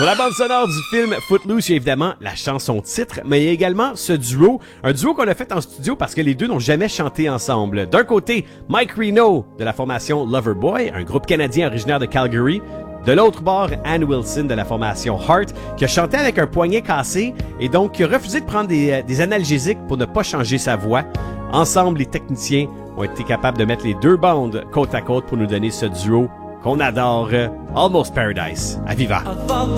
Sur la bande sonore du film Footloose, il y a évidemment la chanson titre, mais il y a également ce duo, un duo qu'on a fait en studio parce que les deux n'ont jamais chanté ensemble. D'un côté, Mike Reno de la formation Loverboy, un groupe canadien originaire de Calgary. De l'autre bord, Ann Wilson de la formation Heart, qui a chanté avec un poignet cassé et donc qui a refusé de prendre des analgésiques pour ne pas changer sa voix. Ensemble, les techniciens ont été capables de mettre les deux bandes côte à côte pour nous donner ce duo qu'on adore, Almost Paradise, à Viva.